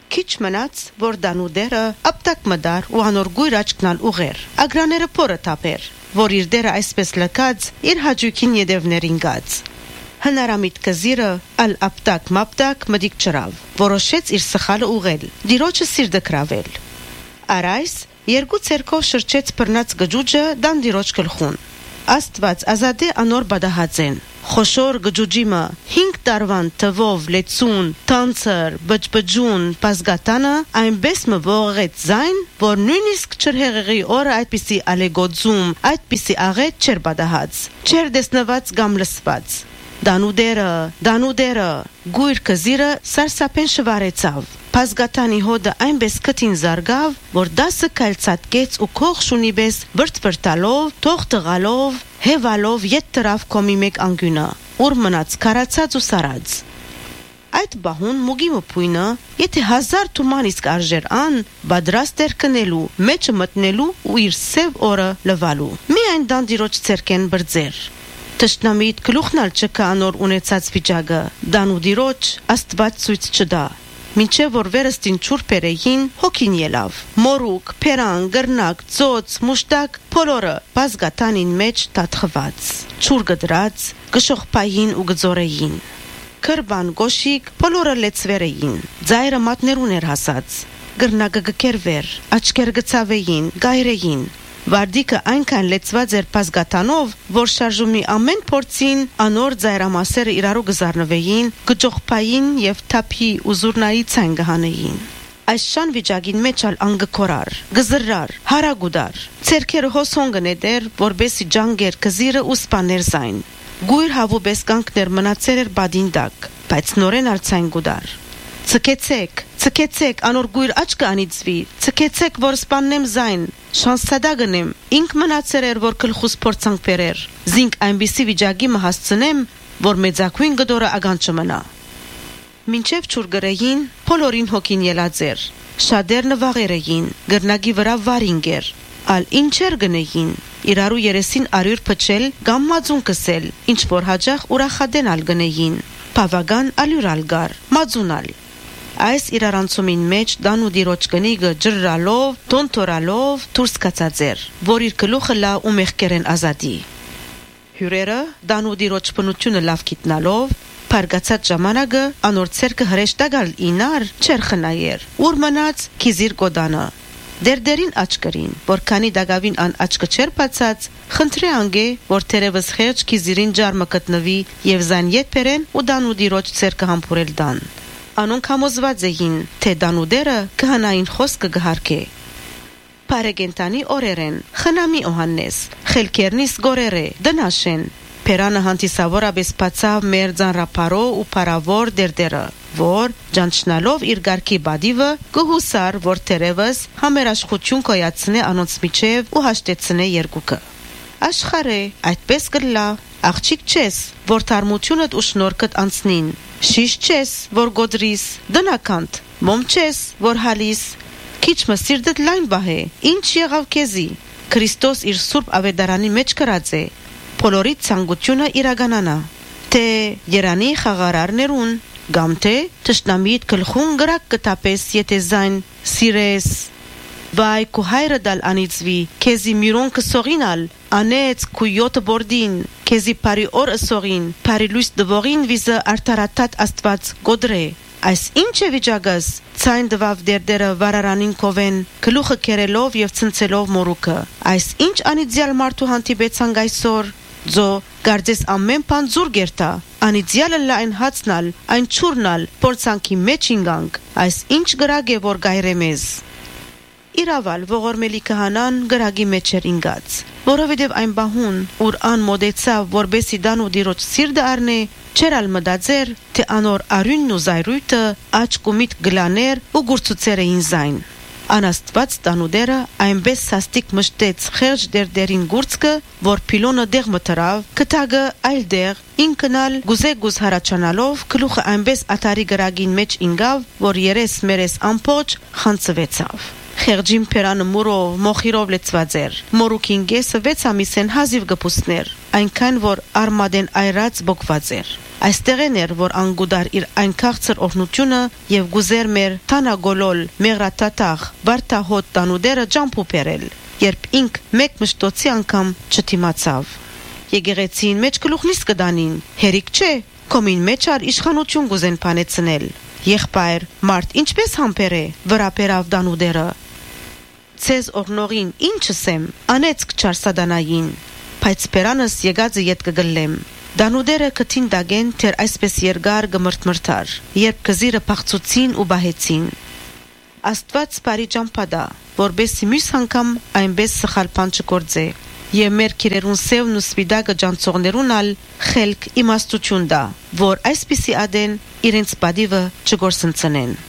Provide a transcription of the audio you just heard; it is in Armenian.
Քիչ մնաց, որ դանուդերը ապտակ մդար ու անոր գույր աչքնալ ուղեր, ագրաները փորը թափեր, որ իր դերը այսպես լքած, իր հաջուքին յետևներին գած։ Հնարամիտ կզիրը ալ ապտակ մապտակ մդիկ չրավ, որոշեց իր սխալը ուղել, դիրոջը սիրտը կրավել։ Արայս երկու ցերկով շրջեց բռնած գջուջը դան դիրոջ գլխուն։ Աստված ազատե անոր բադահածեն։ Խոշոր գջուջիմը 5 տարվան թվով լեցուն, տանցր, բջբջուն, պազգատանը այնպես մվողեց զայն, որ նույնիսկ չրհեղեղի օրը այդպիսի ալեգոձում, այդպիսի աղետ չեր բադահած, չեր դեսնված գամ լսված։ Դանուդերը, գույր կզիրը սարսափեն շվարեցավ։ Պազգատանի հոդը այնպես կտին զարգավ, որ դասը կալցատկեց ու քող շունի պես վրտ-վրտալով, թող տղալով, հևալով ետ տրավ կոմի մեկ անգյունը, ուր մնաց կարացած ու սարած։ Այդ բահուն մուգի մպույնը, եթե 1000 թուման իսկ արժեր ան, բադրաստ էր կնելու, մեջը մտնելու ու իր սև օրը լվալու։ Միայն դանդիրոջ ցերկեն բրձեր։ Տշնամիտ գլուխնալ չկա անոր ունեցած վիճակը, դանուդիրոջ աստված ցույց չդա։ Մինչև որ վերստին ճուրպերեին հոգին ելավ։ Մորուկ, փերան, գրնակ, ծոց, մուշտակ, փոլորը բազգատանին մեջ տաթխված։ Ճուր գդրած, գշոխպային ու գծորեին։ Քրբան գոշիկ, փոլորը լեցվերեին։ Ձայրը մատներուն էր հասած։ Գրնակը գկերվեր, աչքեր գծավեին, գայրեին։ Վարդիկը այնքան լեցված էր բազգատանով, որ շարժումի ամեն փորձին անոր ձայրամասերը իրարու գզարնվեին, գճոխպային եւ թափի ու զուրնայի ցայն գհանեին։ Այս շան վիճակին մեջ ալ անգկորար, գզրար, հարագուդար, ցերքերը հոսոն գնեդեր, որբեսի ջանգեր կզիրը ու սպաներ զայն։ Գույր հավու պես կանգներ մնացեր էր բադին դակ, բայց նորեն ալ ցայն գուդար։ Ցկեցեք, անոր գույր աչքը անիծվի, ցկեցեք, որ սպաննեմ զայն, շանսադա գնեմ, ինք մնացեր էր, որ կլխուս փորձանք բերեր, զինք այնպիսի վիճակի մահասցնեմ, որ մեծակույն գդորը ագան չմնա։ Մինչև ճուր գրեին, փոլորին հոգին ելած էր, շատեր նվաղեր էին, գրնագի վրա վարինգեր, ալ ինչեր գնեին, իրարու երեսին արյուր փչել, գամ մածուն կսել, ինչ որ հաջախ ուրախադեն ալ գնեին, բավական ալյուրալ գար, մածունալ։ Այս իրարանցումին մեջ դանուդիրոջ կնիգը ջրրալով, տոնտորալով դուրս կացած էր, որ իր գլուխը լա ու մեղքերեն ազատի։ Հյուրերը դանուդիրոջ բնությունը լավ գիտնալով, փարգացած ժամանակը անոր ցերկը հրեշտակալ ինար չեր խնայեր, ուր մնաց քիզիր գոդանը։ Դերդերին աչկրին, որ քանի դագավին ան աչքը չեր բացած, խնդրե անգե, որ թերևս խեղճ քիզիրին ջարմը գտնվի եւ զան յետբերեն ու դանուդիրոջ ցերկը համբուրել դան։ Անոնք համոզված էին, թե դանուդերը կհանային խոսքը գհարկե։ Պարեգենտանի օրերեն, խնամի օհաննես, խելքերնիս գորերը, դնաշեն, Փերանը հանդիսավորապես բացավ մեր ձանրապարո ու պարավոր դերդերը, որ ջանչնալով իր գարկի բադիվը կհուսար, որ թերևս համերաշխություն կոյացնե անոնց միջև ու հաշտեցնե երկուկը։ Աշխարհ այդպես կլա, աղջիկ չես, որ թարմությունդ ու շնորհքդ անցնին, շիշ չես, որ գոդրիս, դնականդ, մոմ չես, որ հալիս, քիչ մսիրդդ լայն բահե, ինչ եղավ քեզի, Քրիստոս իր սուրբ ավետարանի մեջ կրած է, բոլորի ցանկությունը իրականանա, թե Երանի խաղարարներուն, գամ թե թշնամիդ գլխուն գրակ կտապես եթե զայն սիրես, վայ քու հայրը դալ անիծվի, քեզի միրոն կսողինալ, անեց քու յոթ բորդին, քեզի բարի օր սողին, բարի լույս դվողին վիզը արտարատատ աստված գոդրե, այս ինչ է վիճակս, ցայն դվավ դերդերը վարարանին կովեն, գլուխը կերելով եւ ցնցելով մորուկը, այս ինչ անիծյալ մարդու հանդիպեցանք այսօր, ձո գարձես ամեն բան զուր գերտա, անիծյալը լայն հացնալ, այն չուրնալ, փորձանքի մեջ ինգանք, այս ինչ գրագ է որ գայրե մեզ։ Իրավալ ողորմելի քահանան գրագի մեջ էր ինգած, որովհետև այն բահուն, ուր ան մոդեցավ, որբեսի դանուդիրոջ սիրտը առնե, չեր ալ մտածեր, թե անոր արյունն ու զայրույթը աչք ու միտք գլաներ ու գուրցուցեր էին զայն։ Անաստված տանուդերը այնպես սաստիկ մշտեց խեղճ դերդերին գուրցքը, որ փիլոնը դեղ մտրավ, կտագը այլ դեղ, ինքնալ գուզեգուզ հարաճանալով, գլուխը այնպես աթարի գրագին մեջ ինգավ, որ երես մերես ամփոչ խանցվեցավ։ Խեղճին Փերանը մուրով, մոխիրով լեցված էր, մորուքին գեսը 6 ամիսեն հազիվ գպուսներ, այնքան որ արմադեն այրած բոկված էր։ Այստեղեն էր, որ անգուդար իր այն քաղցր օրհնությունը եւ գուզեր մեր թանագոլոլ մեղրատատաղ վարտահոտ տանուդերը ջամփու բերել, երբ ինք մեկ մշտոցի անգամ չթիմացավ։ Եկեղեցին մեջ գլուխնիս կդանին, հերիք չէ, կոմին մեջ ար իշխանություն գուզեն փանեցնել։ Եղբայր, մարդ ինչպես համբեր է, վրա բերավ տանուդերը։ Ցեզ օրնողին ինչսեմ, անեցք չար սադանային, բայց բերանս եկածը ետ կգլեմ։ Դանուդերը կթին դագեն թեր այսպես երգար գմրթմրթար, երբ կզիրը պաղցուցին ու բահեցին։ Աստված բարի ճամփադա, որբեսի մյուս անգամ այնպես սխալ բան չգործե, եւ մեր քիրերուն սևն ու սպիտակը ջանցողներուն ալ խելք իմաստություն դա, որ այսպիսի ադեն իրենց բադիվը չգործընծնեն։